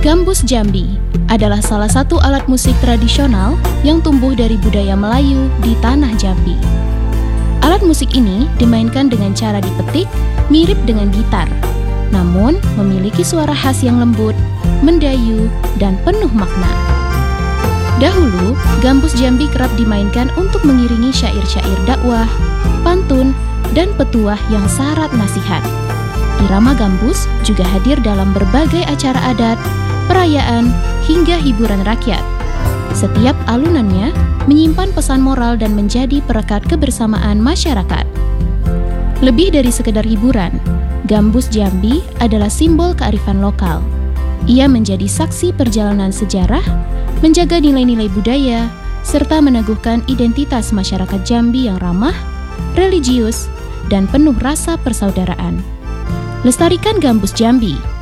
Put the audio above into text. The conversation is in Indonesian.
Gambus Jambi adalah salah satu alat musik tradisional yang tumbuh dari budaya Melayu di tanah Jambi. Alat musik ini dimainkan dengan cara dipetik mirip dengan gitar, namun memiliki suara khas yang lembut, mendayu, dan penuh makna. Dahulu, gambus Jambi kerap dimainkan untuk mengiringi syair-syair dakwah, pantun, dan petuah yang syarat nasihat. Irama gambus juga hadir dalam berbagai acara adat, perayaan, hingga hiburan rakyat. Setiap alunannya menyimpan pesan moral dan menjadi perekat kebersamaan masyarakat. Lebih dari sekedar hiburan, gambus Jambi adalah simbol kearifan lokal. Ia menjadi saksi perjalanan sejarah, menjaga nilai-nilai budaya, serta meneguhkan identitas masyarakat Jambi yang ramah, religius, dan penuh rasa persaudaraan. Lestarikan gambus Jambi.